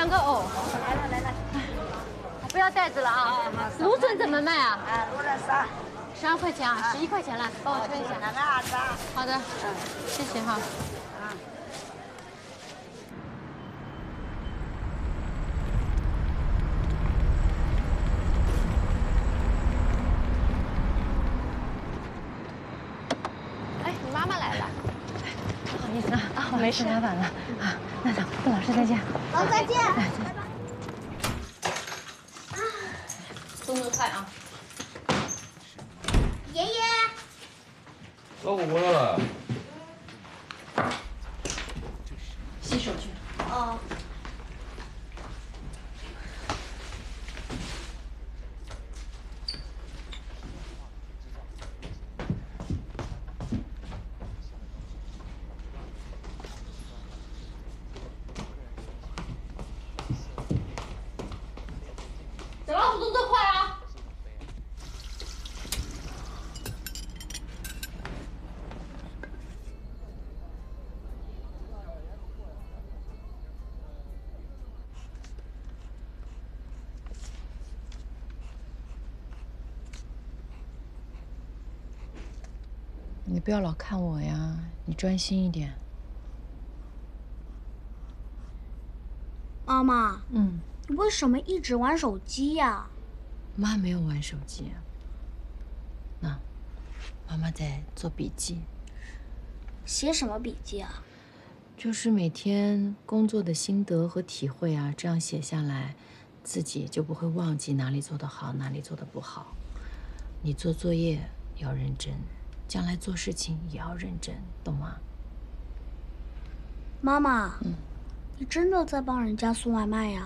2个藕。 来了来了， 不要袋子了啊！芦笋怎么卖啊？ 芦笋 12块钱啊，11块钱了，帮我称一下。 2个20。 好的，谢谢哈。 哎，你妈妈来了。 不好意思啊，没事，来晚了啊。那走，跟老师再见。 好，再见。 动作快啊！ 爷爷， 老虎回来了。 洗手去。 哦。 小老虎动作快啊！ 你不要老看我呀，你专心一点。 妈妈，你为什么一直玩手机呀？ 妈没有玩手机啊。那，妈妈在做笔记。 写什么笔记啊？ 就是每天工作的心得和体会啊，这样写下来，自己就不会忘记哪里做得好，哪里做得不好。你做作业要认真，将来做事情也要认真，懂吗？ 妈妈，你真的在帮人家送外卖呀？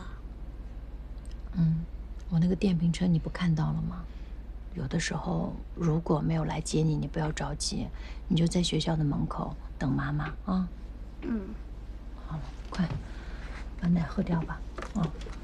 我那个电瓶车你不看到了吗？有的时候如果没有来接你，你不要着急，你就在学校的门口等妈妈啊。好了，快把奶喝掉吧，啊。